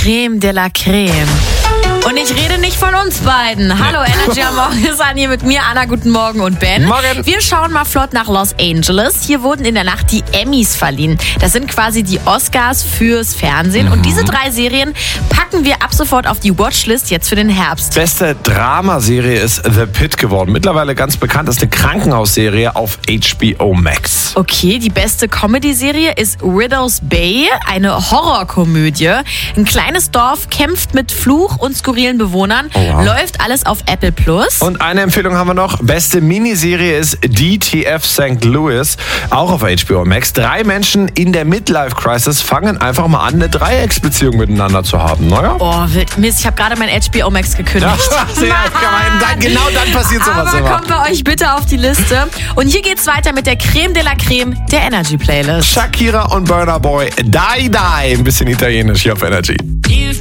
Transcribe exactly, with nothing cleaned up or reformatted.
Creme de la Creme. Und ich rede nicht von uns beiden. Hallo, Energy am Morgen ist an hier mit mir, Anna, guten Morgen und Ben. Morgen. Wir schauen mal flott nach Los Angeles. Hier wurden in der Nacht die Emmys verliehen. Das sind quasi die Oscars fürs Fernsehen. Mhm. Und diese drei Serien packen wir ab sofort auf die Watchlist jetzt für den Herbst. Beste Dramaserie ist The Pitt geworden. Mittlerweile ganz bekannt ist eine Krankenhausserie auf H B O Max. Okay, die beste Comedy-Serie ist Riddles Bay, eine Horrorkomödie. Ein kleines Dorf kämpft mit Fluch und skurrilen Bewohnern. Oh, wow. Läuft alles auf Apple Plus. Und eine Empfehlung haben wir noch. Beste Miniserie ist D T F Sankt Louis, auch auf H B O Max. Drei Menschen in der Midlife-Crisis fangen einfach mal an, eine Dreiecksbeziehung miteinander zu haben. Naja? Oh, wild. Mist, ich habe gerade mein H B O Max gekündigt. Ja, ja, dann, genau dann passiert sowas Aber immer. kommt bei euch bitte auf die Liste. Und hier geht's weiter mit der Creme de la Creme der Energy Playlist. Shakira und Burna Boy, Die Die. Ein bisschen italienisch hier auf Energy.